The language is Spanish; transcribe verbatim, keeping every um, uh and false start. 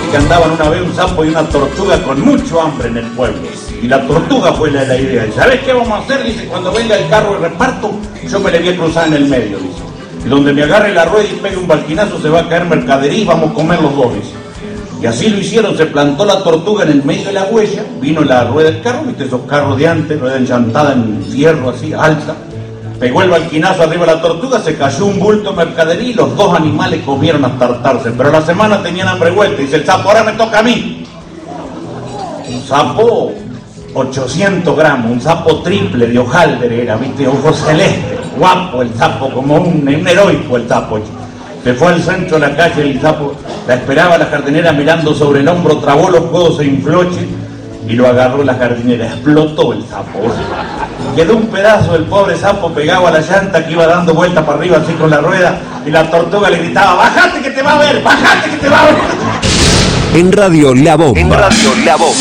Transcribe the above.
que andaban una vez un sapo y una tortuga con mucho hambre en el pueblo. Y la tortuga fue la, la idea. ¿Y sabes qué vamos a hacer? Dice, cuando venga el carro de reparto, yo me le voy a cruzar en el medio, dice. Y donde me agarre la rueda y pegue un balquinazo se va a caer mercadería y vamos a comer los dos, dice. Y así lo hicieron, se plantó la tortuga en el medio de la huella, vino la rueda del carro, viste esos carros de antes, rueda enchantada en fierro así, alta. Pegó el balquinazo arriba de la tortuga, se cayó un bulto de mercadería y los dos animales comieron hasta hartarse. Pero la semana tenían hambre vuelta. Dice el sapo, ahora me toca a mí. Un sapo, ochocientos gramos, un sapo triple de hojaldre era, viste, ojo celeste, guapo el sapo, como un, un heroico el sapo. Se fue al centro de la calle y el sapo la esperaba la jardinera mirando sobre el hombro, trabó los codos, se infló y lo agarró la jardinera. Explotó el sapo. Quedó un pedazo del pobre sapo pegado a la llanta que iba dando vueltas para arriba así con la rueda y la tortuga le gritaba, bajate que te va a ver, bajate que te va a ver. En Radio La Bomba. En Radio La Bomba.